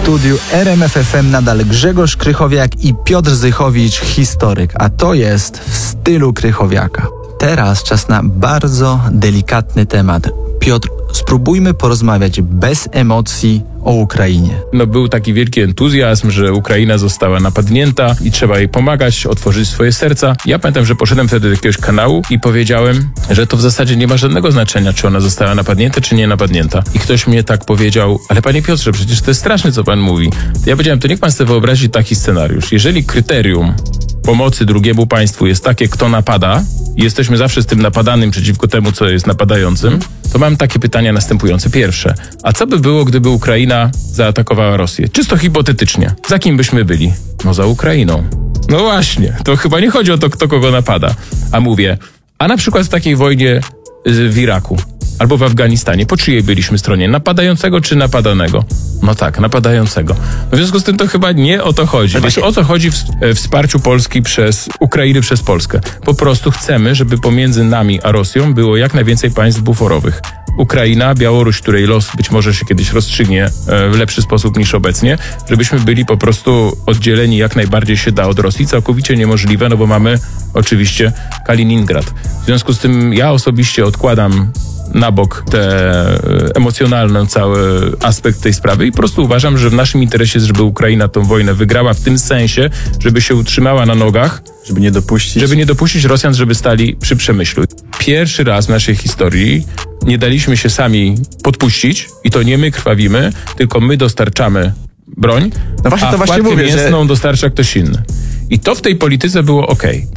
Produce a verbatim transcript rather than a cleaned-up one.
studiu R M F F M nadal Grzegorz Krychowiak i Piotr Zychowicz, historyk, a to jest w stylu Krychowiaka. Teraz czas na bardzo delikatny temat. Piotr, spróbujmy porozmawiać bez emocji o Ukrainie. No był taki wielki entuzjazm, że Ukraina została napadnięta i trzeba jej pomagać, otworzyć swoje serca. Ja pamiętam, że poszedłem wtedy do jakiegoś kanału i powiedziałem, że to w zasadzie nie ma żadnego znaczenia, czy ona została napadnięta, czy nie napadnięta. I ktoś mnie tak powiedział, ale panie Piotrze, przecież to jest straszne, co pan mówi. To ja powiedziałem, to niech pan sobie wyobrazi taki scenariusz. Jeżeli kryterium pomocy drugiemu państwu jest takie, kto napada, i jesteśmy zawsze z tym napadanym przeciwko temu, co jest napadającym, to mam takie pytania następujące. Pierwsze, a co by było, gdyby Ukraina zaatakowała Rosję? Czysto hipotetycznie. Za kim byśmy byli? No za Ukrainą. No właśnie, to chyba nie chodzi o to, kto kogo napada. A mówię, a na przykład w takiej wojnie w Iraku albo w Afganistanie, po czyjej byliśmy stronie? Napadającego czy napadanego? No tak, napadającego. No w związku z tym to chyba nie o to chodzi. Wiesz, właśnie... o co chodzi w e, wsparciu Polski przez Ukrainy przez Polskę? Po prostu chcemy, żeby pomiędzy nami a Rosją było jak najwięcej państw buforowych. Ukraina, Białoruś, której los być może się kiedyś rozstrzygnie e, w lepszy sposób niż obecnie, żebyśmy byli po prostu oddzieleni jak najbardziej się da od Rosji. Całkowicie niemożliwe, no bo mamy oczywiście Kaliningrad. W związku z tym ja osobiście odkładam na bok te emocjonalny cały aspekt tej sprawy i po prostu uważam, że w naszym interesie jest, żeby Ukraina tą wojnę wygrała w tym sensie, żeby się utrzymała na nogach, żeby nie dopuścić, żeby nie dopuścić Rosjan, żeby stali przy przemyślu. Pierwszy raz w naszej historii nie daliśmy się sami podpuścić i to nie my krwawimy, tylko my dostarczamy broń, no właśnie, a to właśnie wkładkę mówię, mięsną że... dostarcza ktoś inny. I to w tej polityce było okej.